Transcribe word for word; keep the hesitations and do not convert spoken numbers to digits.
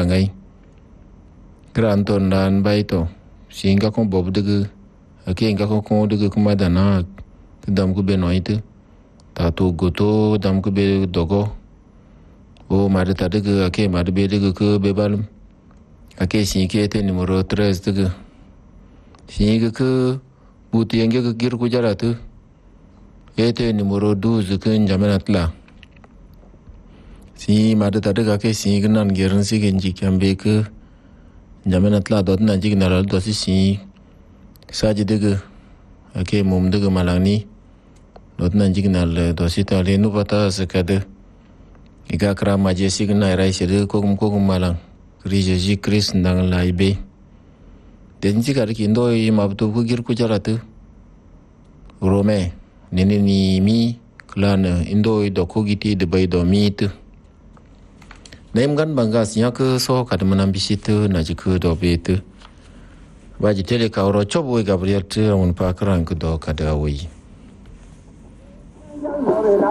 ngai granton dan baito singa kon bob de ake nga kon kon de kuma dana dam ku be noite ta to goto dam ku be dogo o mare ta de ake mare be de ku be balum ake sinke te numero tres de singa ku buti yenge ku gir ku jaratu ete numero douze ku njamenatla si mare ta de ake singa nan gerin sigin jikambe ku njamenatla dot na jignal do si si saji de ake mum de malani dot na jignal do si ta le nu pata sakade iga kra maje signa rai sire ko kum ko kum malang rije ji kris ndang laibe den ji gar ki ndo i mabtu ku gir ku jaratu rome nene ni mi klan indo i do ko giti de bay do mit nem gan bangas yak so kad manam bisitu na ji ku do bet ba ji tele ka ro chobo gabriel te on pa kran ku do kada wi